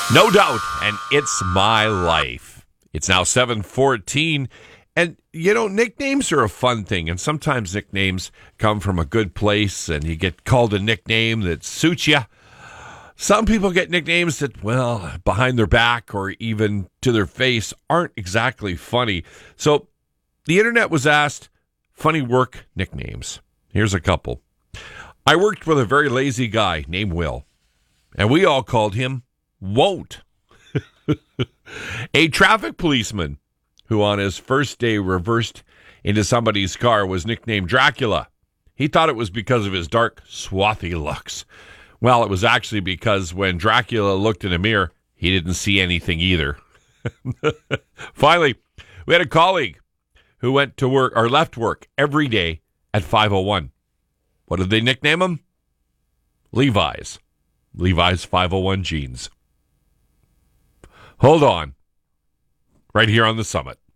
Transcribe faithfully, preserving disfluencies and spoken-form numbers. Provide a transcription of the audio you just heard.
No doubt, and it's my life. It's now seven fourteen, and, you know, nicknames are a fun thing, and sometimes nicknames come from a good place, and you get called a nickname that suits you. Some people get nicknames that, well, behind their back or even to their face aren't exactly funny. So the internet was asked funny work nicknames. Here's a couple. I worked with a very lazy guy named Will, and we all called him Won't. A traffic policeman who on his first day reversed into somebody's car was nicknamed Dracula. He thought it was because of his dark, swarthy looks. Well, it was actually because when Dracula looked in a mirror, he didn't see anything either. Finally, we had a colleague who went to work or left work every day at five oh one. What did they nickname him? Levi's. Levi's five oh one jeans. Hold on. Right here on The Summit.